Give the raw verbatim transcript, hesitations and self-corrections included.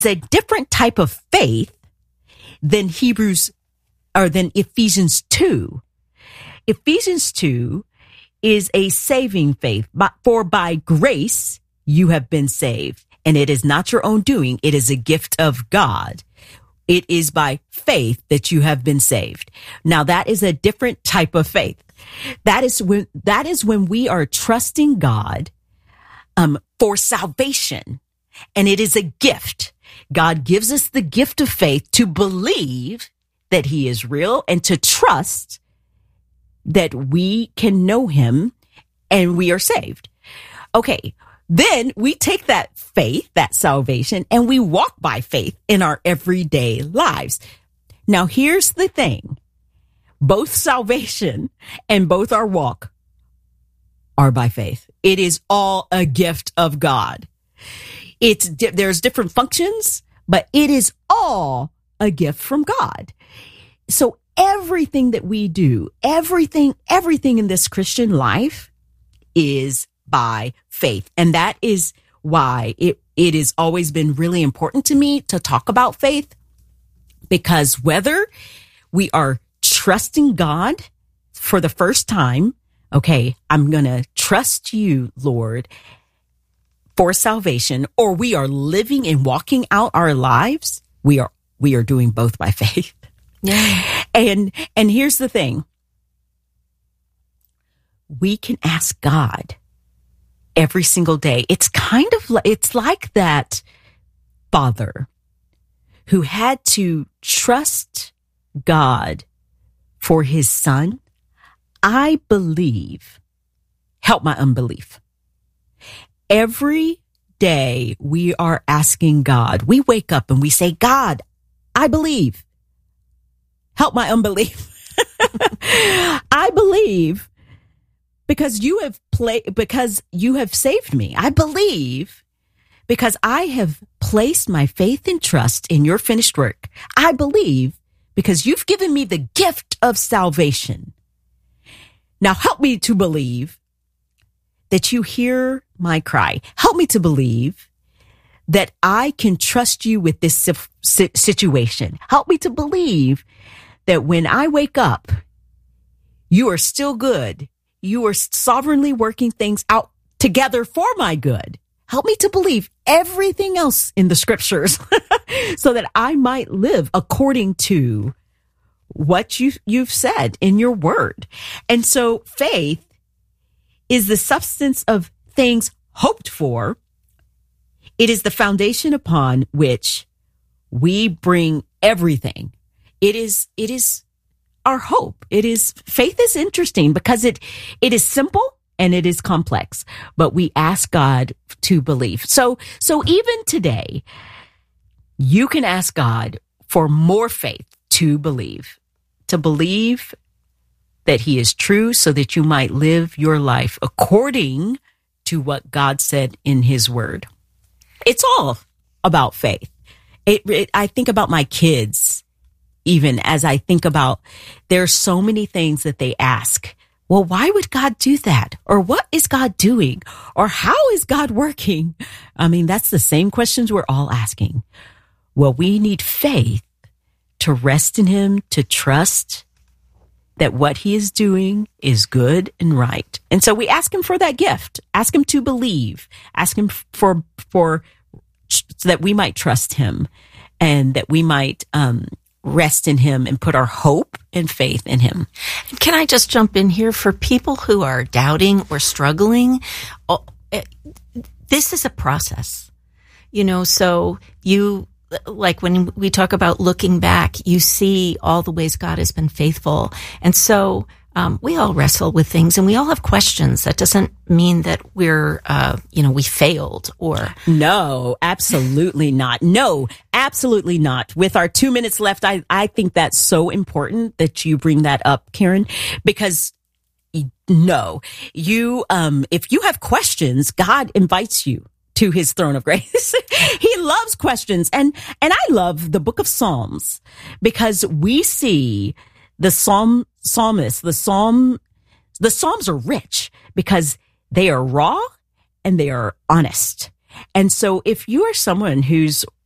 a different type of faith than Hebrews or than Ephesians two. Ephesians two is a saving faith, but for by grace you have been saved, and it is not your own doing. It is a gift of God. It is by faith that you have been saved. Now that is a different type of faith. That is when, that is when we are trusting God, um, for salvation. And it is a gift. God gives us the gift of faith to believe that he is real and to trust that we can know him and we are saved. Okay. Then we take that faith, that salvation, and we walk by faith in our everyday lives. Now, here's the thing. Both salvation and both our walk are by faith. It is all a gift of God. It's, there's different functions, but it is all a gift from God. So everything that we do, everything, everything in this Christian life is by faith. And that is why it, it has always been really important to me to talk about faith, because whether we are trusting God for the first time, okay, I'm going to trust you, Lord, for salvation, or we are living and walking out our lives, we are, we are doing both by faith. Yeah. And, and here's the thing. We can ask God every single day. It's kind of like, it's like that father who had to trust God for his son. I believe, help my unbelief. Every day we are asking God, we wake up and we say, God, I believe, help my unbelief. I believe because you have played, because you have saved me. I believe because I have placed my faith and trust in your finished work. I believe because you've given me the gift of salvation. Now help me to believe that you hear my cry. Help me to believe that I can trust you with this situation. Help me to believe that when I wake up, you are still good. You are sovereignly working things out together for my good. Help me to believe everything else in the scriptures so that I might live according to what you, you've said in your word. And so faith is the substance of things hoped for. It is the foundation upon which we bring everything. It is, it is our hope. It is, faith is interesting because it, it is simple and it is complex, but we ask God to believe. So, so even today, you can ask God for more faith to believe, to believe that he is true so that you might live your life according to what God said in his word. It's all about faith. It, it, I think about my kids, even as I think about, there are so many things that they ask. Well, why would God do that? Or what is God doing? Or how is God working? I mean, that's the same questions we're all asking. Well, we need faith to rest in him, to trust that what he is doing is good and right. And so we ask him for that gift. Ask him to believe. Ask him for, for, so that we might trust him and that we might, um, rest in him and put our hope and faith in him. Can I just jump in here for people who are doubting or struggling? Oh, this is a process, you know, so you, like when we talk about looking back, you see all the ways God has been faithful. And so, um, we all wrestle with things and we all have questions. That doesn't mean that we're, uh, you know, we failed or. No, absolutely not. No, absolutely not. With our two minutes left, I, I think that's so important that you bring that up, Karen, because no, you, um, if you have questions, God invites you to his throne of grace. He loves questions. And, and I love the book of Psalms because we see the Psalm, psalmist, the Psalm, the Psalms are rich because they are raw and they are honest. And so if you are someone who's